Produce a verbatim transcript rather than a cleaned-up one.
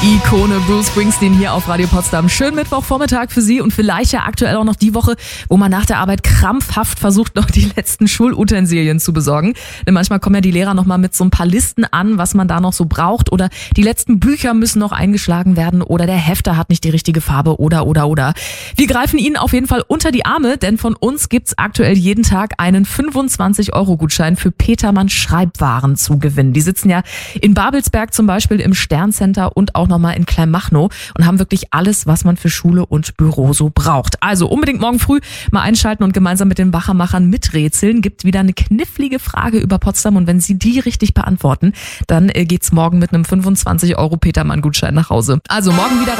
Ikone Bruce Springsteen hier auf Radio Potsdam. Schönen Mittwochvormittag für Sie und vielleicht ja aktuell auch noch die Woche, wo man nach der Arbeit krampfhaft versucht, noch die letzten Schulutensilien zu besorgen. Denn manchmal kommen ja die Lehrer noch mal mit so ein paar Listen an, was man da noch so braucht, oder die letzten Bücher müssen noch eingeschlagen werden oder der Hefter hat nicht die richtige Farbe oder oder oder. Wir greifen Ihnen auf jeden Fall unter die Arme, denn von uns gibt's aktuell jeden Tag einen fünfundzwanzig Euro Gutschein für Petermann Schreibwaren zu gewinnen. Die sitzen ja in Babelsberg zum Beispiel im Sterncenter und auch noch mal in Kleinmachnow und haben wirklich alles, was man für Schule und Büro so braucht. Also unbedingt morgen früh mal einschalten und gemeinsam mit den Wachermachern miträtseln. Gibt wieder eine knifflige Frage über Potsdam und wenn Sie die richtig beantworten, dann geht's morgen mit einem fünfundzwanzig Euro Petermann Gutschein nach Hause. Also morgen wieder